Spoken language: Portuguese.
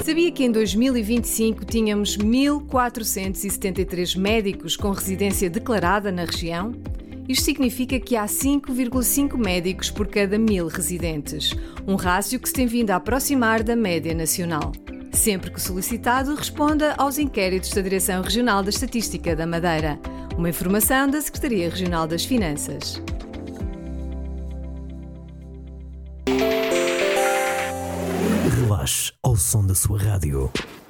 Sabia que em 2025 tínhamos 1.473 médicos com residência declarada na região? Isto significa que há 5,5 médicos por cada 1.000 residentes, um rácio que se tem vindo a aproximar da média nacional. Sempre que solicitado, responda aos inquéritos da Direção Regional da Estatística da Madeira. Uma informação da Secretaria Regional das Finanças. Relaxe ao som da sua rádio.